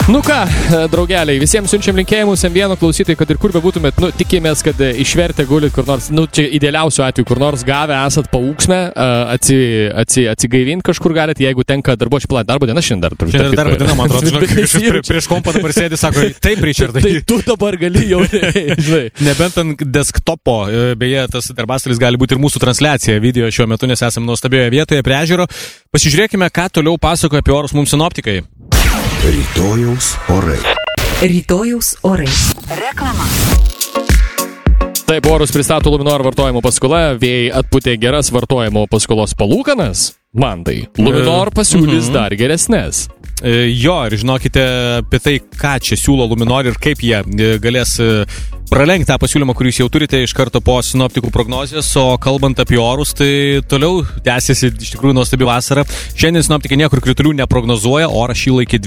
Nu ką, draugeliai, visiems siunčiam linkėjimus M1 klausytojai, kad ir kur bebūtumėt, tikimės, kad išvertę gulit kur nors, čia idealiausiu atveju, kur nors gavę esat paūksmę, atsigaivinti kažkur galit, jeigu tenka darbo, aš darbo diena šiandien dar turiu. Šiandien darbo diena, man atrodo, žinok, prieš kompą dabar sėdi, sako, taip, Richardai. Tai tu dabar gali jau, žinai. Nebent ant desktopo, beje, tas darbastalis gali būti ir mūsų transliacija video šiuo metu, nes esame nuostabioje vietoje prie ežero. Pasižiūrėkime, ką toliau pasakoja apie orus mums sinoptikai. Rytojaus orai. Rytojaus orai. Reklama. Taip, orus pristato Luminor vartojimo paskola, vėjai atputė geras vartojimo paskolos palūkanas. Mandai, Luminor pasiūlys dar geresnės. Jo, ir žinokite apie tai, ką čia siūlo Luminor ir kaip jie galės pralenkti tą pasiūlymą, kurį jūs jau turite iš karto po sinoptikų prognozės, o kalbant apie orus, tai toliau tęsiasi iš tikrųjų nuostabi vasara. Šiandien sinoptikai niekur kritulių neprognozuoja, oras šyla iki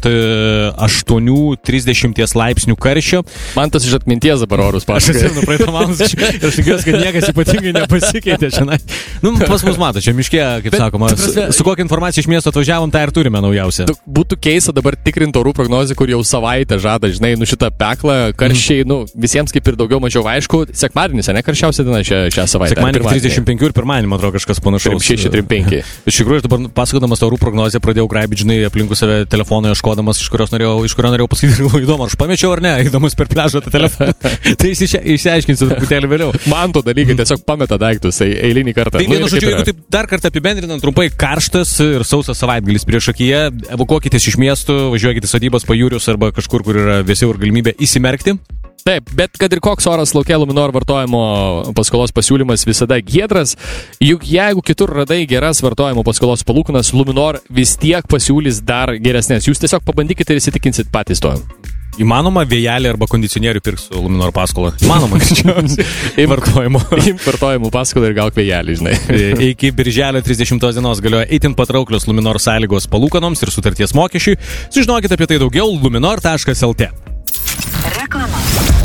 28-30 laipsnių karščio. Man tas iš atminties dabar orus pasakoja. Aš esu praeitą valandą ir aš tikiuosi, kad niekas ypatingai nepasikeitė šiandien. Pas mus mato, čia miške, kaip sakoma, su kokia informacija iš miesto atvažiavom, tą ir turime naujausią. Būtų keista dabar tikrinti orų prognozę, kur jau savaitę žada, žinai, šitą peklą, karščiai, visiems kaip ir daugiau mažiau aišku, sekmadienis, ne karščiausia diena šią savaitę. Sekmadienį 35 ir pirmadienį, man atrodo, kažkas panašaus. 6-35. Iš tikrųjų, dabar pasakodamas orų prognozę pradėjau graibyti, žinai, aplinkui save telefoną ieškodamas, iš kurio norėjau pasakyti, įdomu, aš pamečiau ar ne, įdomus per pliažą tą telefoną. Tai išsiaiškinsiu truputėlį vėliau. Man to dalykai tiesiog pameta daiktus, eilinį kartą. Tai vienu žodžiu, jeigu taip dar kartą apibendrinant trumpai, karštas ir sausas savaitgalis priešakyje, evakuokitės iš miestų, važiuokite sodybas pajūrius arba kažkur, kur yra vėsiau ir galimybė įsimerkti. Taip, bet kad ir koks oras laukia, Luminor vartojimo paskolos pasiūlymas visada giedras, juk jeigu kitur radai geras vartojimo paskolos palūkanas, Luminor vis tiek pasiūlys dar geresnės. Jūs tiesiog pabandykite ir įsitikinsit patys to. Įmanoma vėjelį arba kondicionierių pirks su Luminor paskolą? Įmanoma, vartojimų paskolą ir gauk vėjelį, žinai. Iki birželio 30 dienos galioja itin patrauklios Luminor sąlygos palūkanoms ir sutarties mokesčiui. Sužinokite apie tai daugiau luminor.lt. Reklama.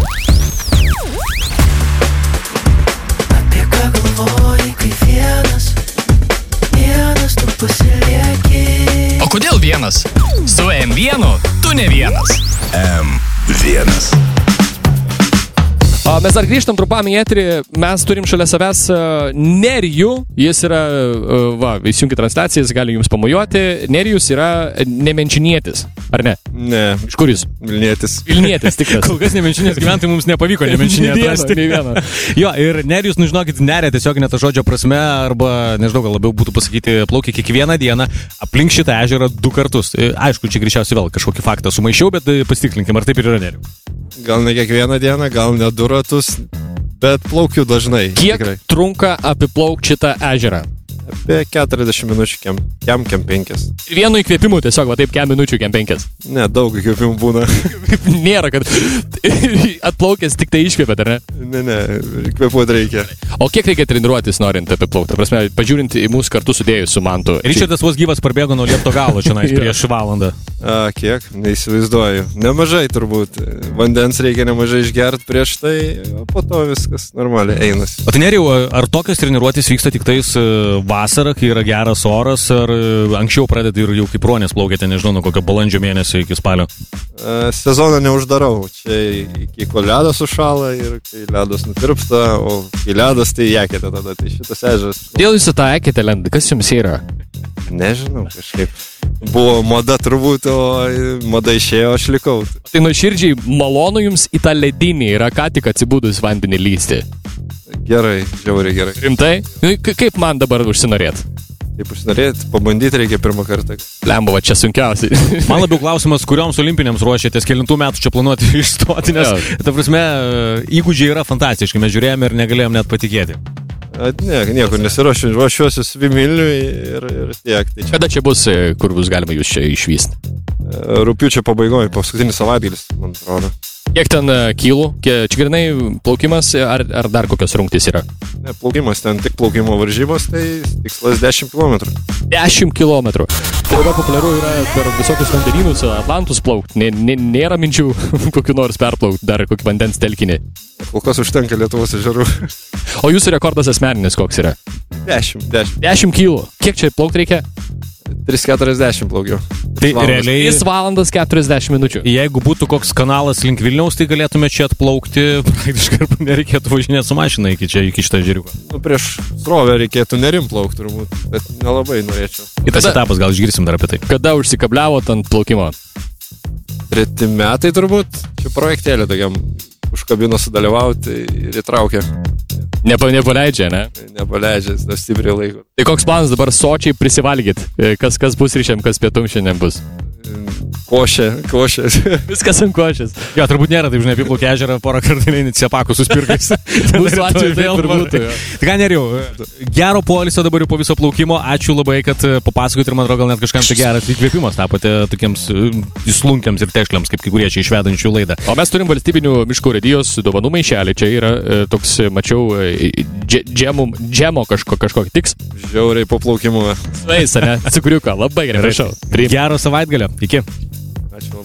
Apie ką galvoji, kai vienas tu pasilieki. O kodėl vienas? Su M1 tu ne vienas. M1. Mes dar grįžtam trumpam į eterį, mes turim šalia savęs Nerijų, jis yra, įsijungi transliacijas, gali jums pamojuoti, Nerijus yra nemenčinietis, ar ne? Ne. Iš kur jis? Vilnietis. Vilnietis, tikras. Kol kas nemenčinės gyventojai mums nepavyko nemenčinė atrasti. Nei vieną. Jo, ir Nerijus, žinokit, neria tiesiog ne tą žodžio prasme, arba, nežinau, gal labiau būtų pasakyti, plaukia kiekvieną dieną aplink šitą ežerą 2 kartus. Aišku, čia greičiausiai vėl kažkokį faktą sumaišiau, bet pasitikrinkim, ar taip ir yra, Nerijus. Gal ne kiekvieną dieną, gal ne 2 ratus, bet plaukiu dažnai. Kiek tikrai. Trunka apiplaukti šitą ežerą? Apie 40 minučių, kem 5. Vienu įkvėpimu tiesiog, taip, kem minučių, kem 5. Ne, daug įkvėpimų būna. Nėra, kad atplaukęs tik tai iškvėpėt, ar ne? Ne, įkvėpuoti reikia. O kiek reikia treniruotis norint apiplaukti? Ta prasme, pažiūrint į mūsų kartu sudėjus su Mantu. Ričardas vos gyvas parbėgo nuo liepto galo čia prieš valandą. Kiek? Neįsivaizduoju. Nemažai turbūt. Vandens reikia nemažai išgerti prieš tai, o po to viskas normaliai einasi. O tai Nerijau, ar tokios treniruotės vyksta tik tais vasarą, kai yra geras oras, ar anksčiau pradeda ir jau kaip ruonės plaukėte, nežinau, nuo kokio balandžio mėnesio iki spalio? Sezoną neuždarau. Čia iki kol ledas sušala ir kai ledas nutirpsta, o kai ledas tai eketė tada. Tai šitas ežeras. Dėl jūsų tą eketę lenda, kas jums yra? Nežinau, kažkaip buvo moda turbūt, o moda išėjo, aš likau. Tai nuoširdžiai malonu jums į tą ledinį yra ką tik atsibūdus vandenį lysti. Gerai, žiauriai gerai. Rimtai? Kaip man dabar užsinorėt? Kaip užsinorėt, pabandyti reikia pirmą kartą. Lemba, va čia sunkiausiai. Man labiau klausimas, kurioms olimpinėms ruošiatės, kelintų metų čia planuoti išstoti, nes, ta prasme, įgūdžiai yra fantastiški, mes žiūrėjome ir negalėjom net patikėti. Ne, niekur nesiruošiu, ruošiuosi Svimiliui ir tiek. Tai kada čia bus, kur bus galima jūs čia išvysti? Rugpjūčio pabaigoje, paskutinis savaitgalis, man atrodo. Kiek ten kilų? Čia grinai plaukimas ar dar kokios rungtys yra? Ne, plaukimas, ten tik plaukimo varžybos, tai tikslas 10 km. 10 km. Tai dabar populiaru yra per visokius vandenynus, Atlantus plaukti. Nėra minčių kokiu nors perplaukti, dar kokį vandens telkinį. Kol kas užtenka Lietuvos ežerų. O jūsų rekordas asmeninis koks yra? 10. 10 kilų. Kiek čia plaukti reikia? 3:40 plaukiau. Tai realiai, 3 valandas 40 minučių. jeigu būtų koks kanalas link Vilniaus, tai galėtume čia atplaukti, praktiškai nereikėtų važinėti su mašina iki šito ežeriuko. Nu, prieš srovę reikėtų nerim plaukti turbūt, bet nelabai norėčiau. Kitas etapas, gal išgirsim dar apie tai. Kada užsikabliavot ant plaukimo? 3 metai turbūt, čia projektėlė tokiam užkabino sudalyvauti ir įtraukė. Nepaleidžia, ne? Nepaleidžia, tas stipriai laiko. Tai koks planas dabar sočiai prisivalgyt? Kas bus ryšiam, kas pietum šiandien bus? Košė. Viskas ant košės. Jo, turbūt nėra, taip žinai, apiplaukė ežerą porą kartų neinicijapakų suspirkais. Mūsų atveju taip ir būtų. Jo. Tai ką, Nerijau, gero poilsio dabar jau po viso plaukimo. Ačiū labai, kad papasakojot ir man atrodo, gal net kažkam tai geras įkvėpimas tapote tokiems slunkiams ir tešliams, kaip kai kurie čia išvedančių laidą. O mes turim valstybinių miškų urėdijos dovanų maišelį. Čia yra toks, mačiau, džemo kažkokį tiks. Žiauriai po plaukimu. Eis, ne? Cukriuką. Labai gerai, prašau. Gero savaitgalio. Iki. Ačiū.